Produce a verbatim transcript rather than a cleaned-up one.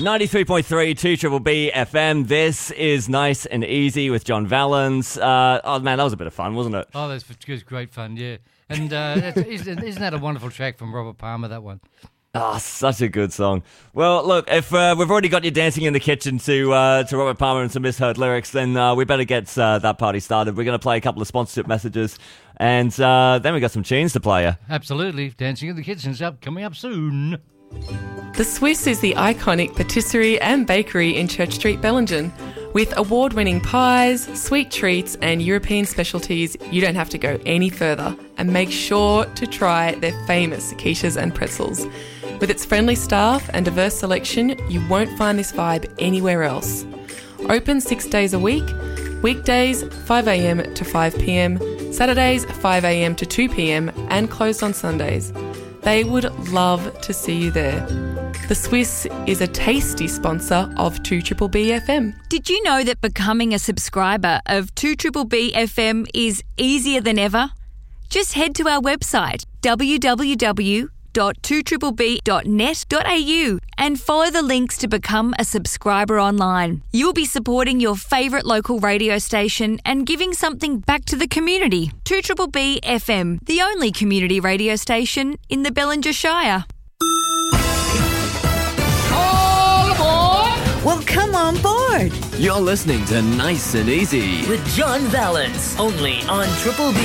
ninety-three point three, two Triple B F M. This is Nice and Easy with John Valens. Uh, oh, man, that was a bit of fun, wasn't it? Oh, that's was great fun, yeah. And uh, it's, isn't, isn't that a wonderful track from Robert Palmer, that one? Ah, oh, such a good song. Well, look, if uh, we've already got you dancing in the kitchen to uh, to Robert Palmer and some misheard lyrics, then uh, we better get uh, that party started. We're going to play a couple of sponsorship messages, and uh, then we got some tunes to play you. Absolutely. Dancing in the Kitchen's up, coming up soon. The Swiss is the iconic patisserie and bakery in Church Street, Bellingen. With award-winning pies, sweet treats and European specialties, you don't have to go any further. And make sure to try their famous quiches and pretzels. With its friendly staff and diverse selection, you won't find this vibe anywhere else. Open six days a week, weekdays five a.m. to five p.m, Saturdays five a.m. to two p.m, and closed on Sundays. They would love to see you there. The Swiss is a tasty sponsor of two Triple B F M. Did you know that becoming a subscriber of two Triple B F M is easier than ever? Just head to our website, w w w dot two triple b dot net dot a u, and follow the links to become a subscriber online. You'll be supporting your favourite local radio station and giving something back to the community. two Triple B F M, the only community radio station in the Bellinger Shire. Well, come on board. You're listening to Nice and Easy with John Valens, only on Triple B.